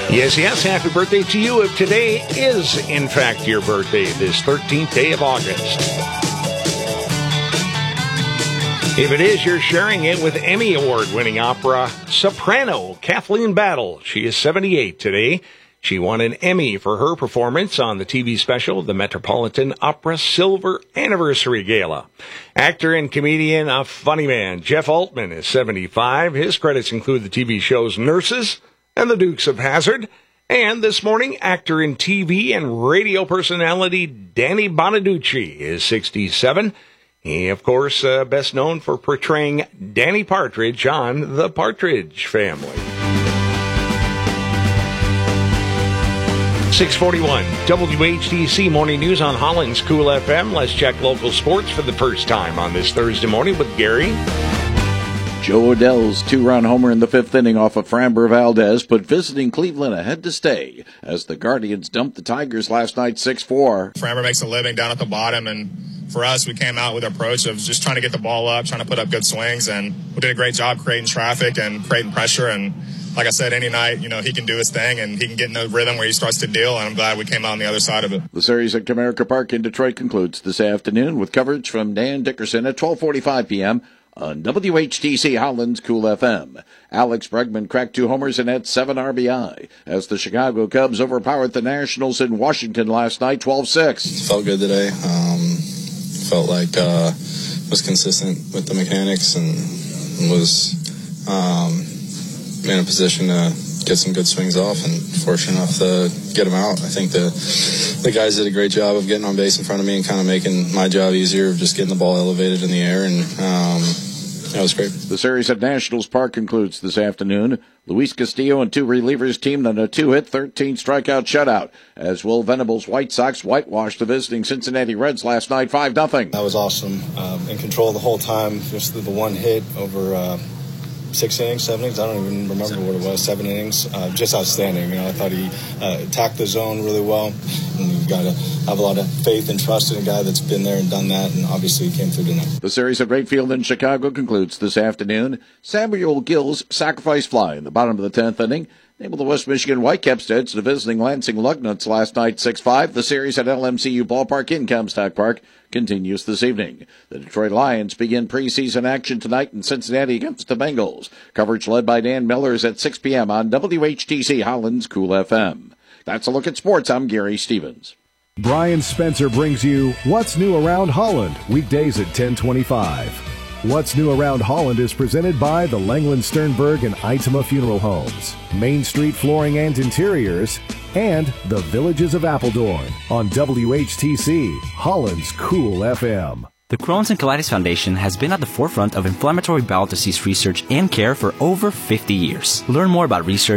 Yes, happy birthday to you if today is, in fact, your birthday, this 13th day of August. If it is, you're sharing it with Emmy Award-winning opera soprano Kathleen Battle. She is 78 today. She won an Emmy for her performance on the TV special, the Metropolitan Opera Silver Anniversary Gala. Actor and comedian, a funny man, Jeff Altman is 75. His credits include the TV shows Nurses and The Dukes of Hazzard. And this morning, actor and TV and radio personality Danny Bonaducci is 67. He, of course, best known for portraying Danny Partridge on The Partridge Family. 641 WHTC Morning News on Holland's Cool FM. Let's check local sports for the first time on this Thursday morning with Gary. Joe Odell's two-run homer in the fifth inning off of Framber Valdez put visiting Cleveland ahead to stay as the Guardians dumped the Tigers last night 6-4. Framber makes a living down at the bottom, and for us, we came out with an approach of just trying to get the ball up, trying to put up good swings, and we did a great job creating traffic and creating pressure. And like I said, any night, he can do his thing and he can get in a rhythm where he starts to deal, and I'm glad we came out on the other side of it. The series at Comerica Park in Detroit concludes this afternoon with coverage from Dan Dickerson at 12:45 p.m. on WHTC Holland's Cool FM. Alex Bregman cracked 2 homers and had 7 RBI as the Chicago Cubs overpowered the Nationals in Washington last night 12-6. Felt good today. Felt like was consistent with the mechanics and was in a position to get some good swings off and fortunate enough to get them out. I think the guys did a great job of getting on base in front of me and kind of making my job easier of just getting the ball elevated in the air, and that was great. The series at Nationals Park concludes this afternoon. Luis Castillo and 2 relievers teamed on a 2-hit, 13-strikeout shutout as Will Venable's White Sox whitewashed the visiting Cincinnati Reds last night 5-0. That was awesome. In control the whole time. Just the one hit over 6 innings, 7 innings. I don't even remember what it was. 7 innings. Just outstanding. I thought he attacked the zone really well. And you've got to have a lot of faith and trust in a guy that's been there and done that. And obviously he came through tonight. The series at Wright Field in Chicago concludes this afternoon. Samuel Gill's sacrifice fly in the bottom of the 10th inning enabled the West Michigan Whitecaps to visiting Lansing Lugnuts last night 6-5. The series at LMCU Ballpark in Comstock Park continues this evening. The Detroit Lions begin preseason action tonight in Cincinnati against the Bengals. Coverage led by Dan Millers at 6 p.m. on WHTC Holland's Cool FM. That's a look at sports. I'm Gary Stevens. Brian Spencer brings you What's New Around Holland, weekdays at 10:25. What's New Around Holland is presented by the Langland Sternberg and Itema Funeral Homes, Main Street Flooring and Interiors, and the Villages of Appledorn on WHTC, Holland's Cool FM. The Crohn's and Colitis Foundation has been at the forefront of inflammatory bowel disease research and care for over 50 years. Learn more about research